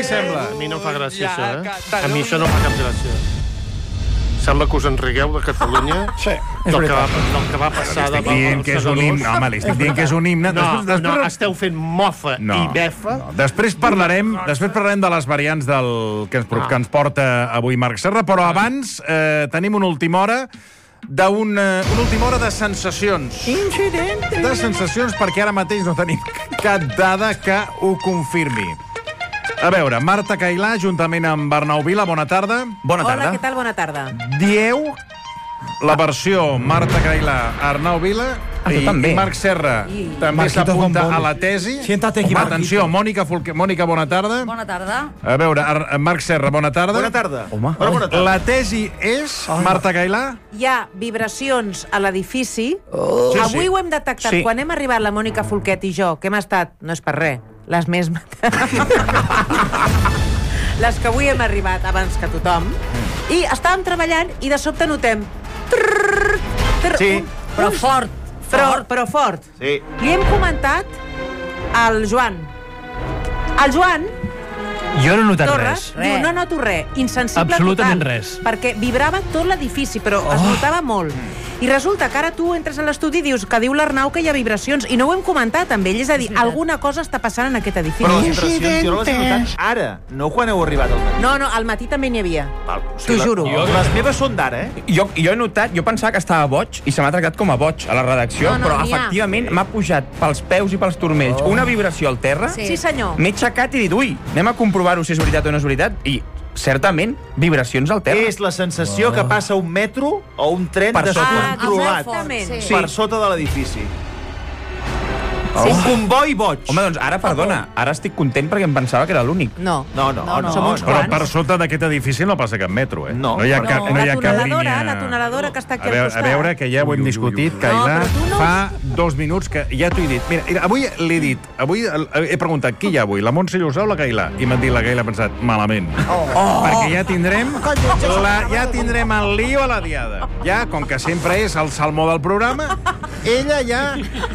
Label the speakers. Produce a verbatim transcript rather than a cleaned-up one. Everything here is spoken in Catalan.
Speaker 1: sembla?
Speaker 2: A mi no fa gràcia, això, eh? A mi això no fa cap gràcia. Sembla que us enrigueu de Catalunya
Speaker 1: Sí, és
Speaker 2: del que va,
Speaker 1: veritat.
Speaker 2: del que va passar de
Speaker 1: Estic dient que és un himne. Home, li estic dient que és un himne.
Speaker 2: No,
Speaker 1: Després- després-
Speaker 2: no, esteu fent mofa
Speaker 1: No,
Speaker 2: i befa.
Speaker 1: no. Després parlarem, després parlarem de les variants del que ens,
Speaker 2: Ah.
Speaker 1: que ens porta avui Marc Serra, però abans eh, tenim una última hora d'un, eh, una última hora de sensacions.
Speaker 3: Incidente.
Speaker 1: De sensacions, perquè ara mateix no tenim cap dada que ho confirmi. A veure, Marta Cailà, juntament amb Arnau Vila, bona tarda.
Speaker 3: Bona tarda.
Speaker 4: Hola, què tal? Bona tarda.
Speaker 1: Dieu la versió Marta Cailà, Arnau Vila
Speaker 3: Ah, tu
Speaker 1: i,
Speaker 3: també.
Speaker 1: i Marc Serra
Speaker 4: I-
Speaker 1: també
Speaker 5: Marquito
Speaker 1: s'apunta
Speaker 5: Bombón.
Speaker 1: a la tesi.
Speaker 5: Siéntate aquí, Marquito.
Speaker 1: Atenció, Mònica, Folque... Mònica, bona tarda.
Speaker 6: Bona tarda.
Speaker 1: A veure, Ar Marc Serra, bona tarda.
Speaker 2: Bona tarda.
Speaker 3: Home.
Speaker 2: Bona, bona tarda.
Speaker 1: La tesi és, Marta Cailà?
Speaker 4: Hi ha vibracions a l'edifici.
Speaker 1: Oh. Sí,
Speaker 4: Avui
Speaker 1: sí.
Speaker 4: ho hem detectat.
Speaker 3: Sí.
Speaker 4: Quan hem arribat la Mònica Folquet i jo, que hem estat, no és per res, les més... les que avui hem arribat abans que tothom. I estàvem treballant i de sobte notem... Trrr, trrr,
Speaker 2: Sí.
Speaker 4: un-
Speaker 6: Però
Speaker 4: uns-
Speaker 6: fort,
Speaker 4: Però,
Speaker 6: fort.
Speaker 4: però fort.
Speaker 2: Sí.
Speaker 4: Li hem comentat al Joan. El Joan
Speaker 5: Jo no he notat
Speaker 4: Torres
Speaker 5: res.
Speaker 4: diu, no noto res, insensible
Speaker 5: Absolutament
Speaker 4: total,
Speaker 5: res.
Speaker 4: perquè vibrava tot l'edifici, però es notava molt. I resulta que ara tu entres a l'estudi i dius que diu l'Arnau que hi ha vibracions, i no ho hem comentat amb ell, és a dir, alguna cosa està passant en aquest edifici.
Speaker 7: Però les vibracions jo no les he notat ara, no quan heu arribat al matí.
Speaker 4: No, no, al matí també n'hi havia.
Speaker 7: Val, o
Speaker 4: T'ho
Speaker 7: la-
Speaker 4: juro.
Speaker 7: Les meves són d'ara, eh?
Speaker 3: Jo, jo he notat, jo pensava que estava boig i se m'ha tractat com a boig a la redacció,
Speaker 4: No, no,
Speaker 3: però
Speaker 4: n'hi ha.
Speaker 3: efectivament m'ha pujat pels peus i pels turmells una vibració al terra.
Speaker 6: Sí.
Speaker 4: Sí, senyor.
Speaker 3: M'he aixecat i he dit, ui, anem a comprovar-ho si és veritat o no és veritat. I, certament, vibracions al terra.
Speaker 7: És la sensació que passa un metro o un tren
Speaker 3: Per sota.
Speaker 7: descontrolat
Speaker 4: Exactament.
Speaker 6: Sí.
Speaker 7: per sota de l'edifici.
Speaker 4: Sí,
Speaker 7: Un
Speaker 4: sí.
Speaker 7: comboi boig.
Speaker 3: Home, doncs ara, perdona, ara estic content perquè em pensava que era l'únic.
Speaker 4: No.
Speaker 7: No, no, no.
Speaker 6: no.
Speaker 4: Som uns
Speaker 7: no.
Speaker 1: Però
Speaker 4: quants.
Speaker 1: per sota d'aquest edifici no passa cap metro, eh?
Speaker 7: No,
Speaker 1: no hi ha
Speaker 7: però-
Speaker 1: cap, no, hi
Speaker 4: la
Speaker 1: ha cap
Speaker 4: tuneladora,
Speaker 1: línia...
Speaker 4: la tuneladora que està aquí
Speaker 1: a veure,
Speaker 4: al costat.
Speaker 1: A veure, que ja ho hem discutit, Cailà,
Speaker 4: No, però tu no-
Speaker 1: fa dos minuts que ja t'ho he dit. Mira, mira, avui l'he dit, avui he preguntat qui hi ha avui, la Montse Llussà o la Cailà? I m'han dit la Cailà, ha pensat, malament. Oh. Perquè ja tindrem, la, ja tindrem el lío a la diada. Ja, com que sempre és el salmó del programa, ella ja